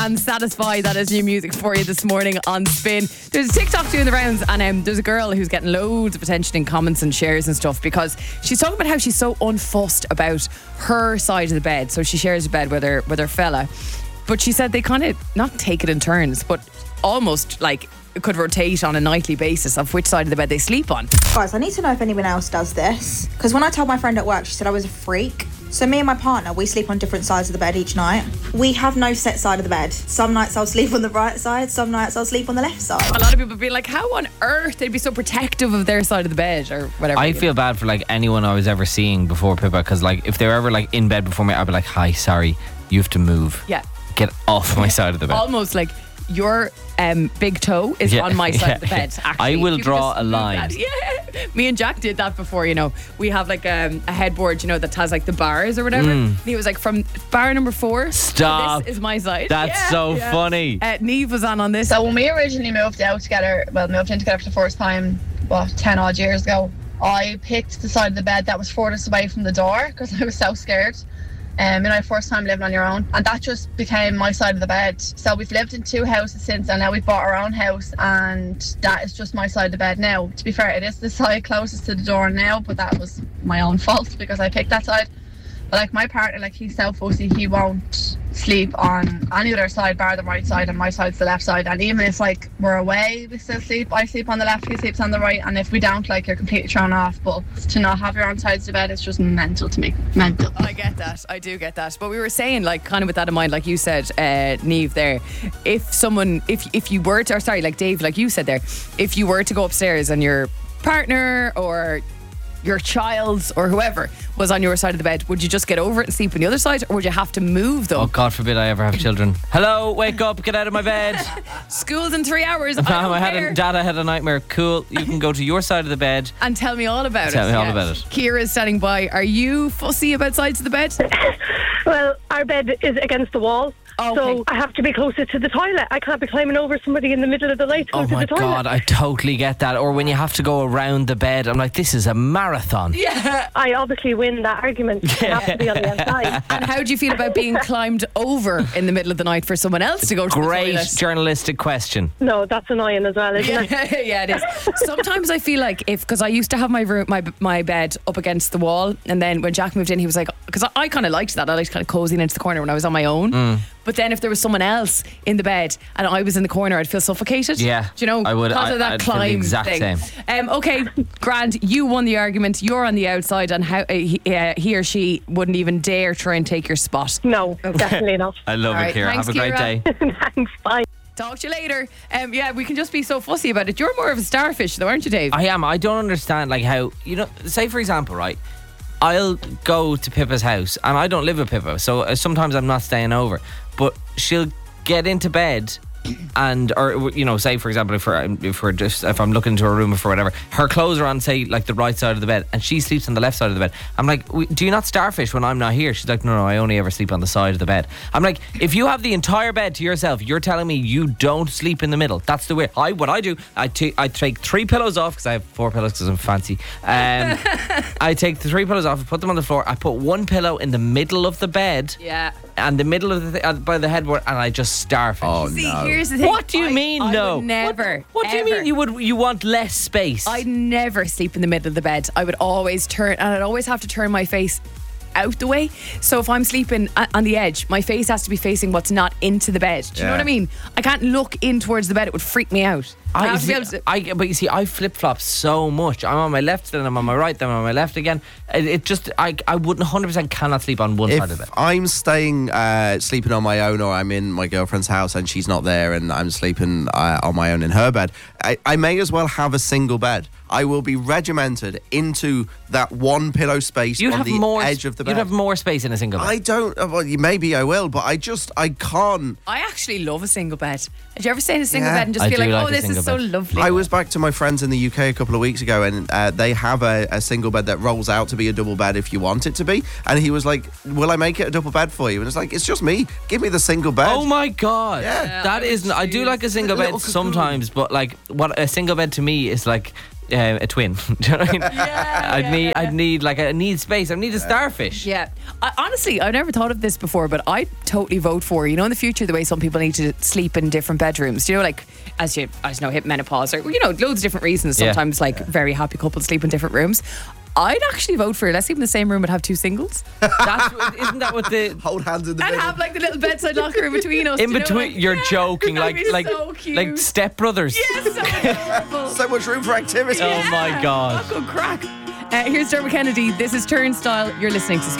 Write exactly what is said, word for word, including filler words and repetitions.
And Satisfy, that is new music for you this morning on Spin. There's a TikTok doing the rounds, and um, there's a girl who's getting loads of attention in comments and shares and stuff because she's talking about how she's so unfussed about her side of the bed. So she shares a bed with her with her fella, but she said they kind of not take it in turns, but almost like it could rotate on a nightly basis of which side of the bed they sleep on. Guys, I need to know if anyone else does this, because when I told my friend at work, she said I was a freak. So me and my partner, we sleep on different sides of the bed each night. We have no set side of the bed. Some nights I'll sleep on the right side, some nights I'll sleep on the left side. A lot of people be like, how on earth they'd be so protective of their side of the bed or whatever. I feel bad for like anyone I was ever seeing before Pippa, because like if they were ever like in bed before me, I'd be like, hi, sorry, you have to move. Yeah. Get off my side of the bed. Almost like your um, big toe is Yeah, on my side yeah, of the bed, yeah. actually. I will You can draw just a move line. that. Yeah. Me and Jack did that before, you know. We have like um, a headboard, you know, that has like the bars or whatever. Mm. And he was like, from bar number four, Stop. this is my side. That's Yeah, so yeah. funny. Uh, Niamh was on on this. So when we originally moved out together, well, moved in together for the first time, what, ten odd years ago, I picked the side of the bed that was furthest away from the door because I was so scared. Um, you know, first time living on your own, and that just became my side of the bed. So we've lived in two houses since, and now we've bought our own house, and that is just my side of the bed now. To be fair, it is the side closest to the door now, but that was my own fault because I picked that side. But like my partner, like he's so fussy, he won't sleep on any other side bar the right side, and my side's the left side. And even if like we're away, we still sleep. I sleep on the left, he sleeps on the right, and if we don't, like you're completely thrown off. But to not have your own sides of bed is just mental to me. Mental. I get that. I do get that. But we were saying, like, kind of with that in mind, like you said, uh, Niamh, there, if someone, if if you were to, or sorry, like Dave, like you said there, if you were to go upstairs and your partner or your child or whoever was on your side of the bed, would you just get over it and sleep on the other side, or would you have to move them? Oh, God forbid I ever have children. Hello, wake up, get out of my bed. School's in three hours. I Mom, don't I had care. a, Dad, I had a nightmare. Cool, you can go to your side of the bed. And tell me all about Tell it. me all about it. Kira's standing by. Are you fussy about sides of the bed? Well, our bed is against the wall. Okay. So I have to be closer to the toilet. I can't be climbing over somebody in the middle of the night to Oh go to my the toilet. God, I totally get that. Or when you have to go around the bed, I'm like, this is a marathon. Yeah. I obviously win that argument. I have to be on the outside. And how do you feel about being climbed over in the middle of the night for someone else to go to Great the toilet? journalistic question. No, that's annoying as well, isn't it? Yeah, yeah, it is. Sometimes I feel like if, because I used to have my room, my my bed up against the wall, and then when Jack moved in, he was like, because I, I kind of liked that. I liked kind of cozying into the corner when I was on my own. Mm. But then if there was someone else in the bed and I was in the corner, I'd feel suffocated. Yeah, do you know? I would. Because I, of that I'd feel the climb exact thing. same. Um, okay, Grant, you won the argument. You're on the outside, and how uh, he, uh, he or she wouldn't even dare try and take your spot. No, definitely not. I love All it, right, Kira. thanks, Have a great Ciara. day. Thanks, bye. Talk to you later. Um, yeah, we can just be so fussy about it. You're more of a starfish, though, aren't you, Dave? I am. I don't understand, like, how, you know, say for example, right, I'll go to Pippa's house and I don't live with Pippa, so uh, sometimes I'm not staying over, but she'll get into bed and, or, you know, say for example, if we're, if we're just, if I'm looking into her room or for whatever, her clothes are on, say, like the right side of the bed and she sleeps on the left side of the bed. I'm like, do you not starfish when I'm not here? She's like, no, no, I only ever sleep on the side of the bed. I'm like, if you have the entire bed to yourself, you're telling me you don't sleep in the middle. That's the way. I, what I do, I take, I take three pillows off, because I have four pillows because I'm fancy. Um, I take the three pillows off, I put them on the floor, I put one pillow in the middle of the bed, yeah. and the middle of the th- uh, by the headboard, and I just starfish. Oh, See, no. here's the thing. What do you I- mean, I no? would never. What, what do you mean ever. you would? You want less space? I'd never sleep in the middle of the bed. I would always turn, and I'd always have to turn my face out the way. So if I'm sleeping a- on the edge, my face has to be facing what's not into the bed. Do you know Yeah. what I mean? I can't look in towards the bed. It would freak me out. I, I, have to be able to. I, but you see, I flip flop so much. I'm on my left, then I'm on my right, then I'm on my left again. It, it just, I, I wouldn't one hundred percent cannot sleep on one side of If it. I'm staying, uh, sleeping on my own, or I'm in my girlfriend's house and she's not there and I'm sleeping uh, on my own in her bed, I, I may as well have a single bed. I will be regimented into that one pillow space You'd on have the more. edge of the bed. You'd have more space in a single bed. I don't, uh, well, maybe I will, but I just, I can't. I actually love a single bed. Did you ever stay in a single Yeah. bed and just I feel do like, like oh, a this is single so bed. lovely? I was back to my friends in the U K a couple of weeks ago, and uh, they have a, a single bed that rolls out to be a double bed if you want it to be. And he was like, "Will I make it a double bed for you?" And it's like, "It's just me. Give me the single bed." Oh my god! Yeah. that I isn't. I do choose like a single the bed little cocoon. sometimes, but like what a single bed to me is like. uh, a twin. Do you know what I mean? Yeah, I'd yeah, need, yeah. I'd need like I need space. I need a starfish. Yeah. I, honestly, I've never thought of this before, but I totally vote for, you know, in the future, the way some people need to sleep in different bedrooms. You know, like, as you, I don't know, hit menopause or, you know, loads of different reasons. Yeah. Sometimes, like, very happy couples sleep in different rooms. I'd actually vote for, let's sleep in the same room but have two singles. That's what- isn't that what the Hold hands in the And middle. have, like, the little bedside locker in between us. in do you know, between? like, You're yeah, joking, that'd like be like so cute. like step brothers. Yes, so adorable. So much room for activity. Oh my god. Good crack. Uh, here's Dermot Kennedy. This is Turnstile. You're listening to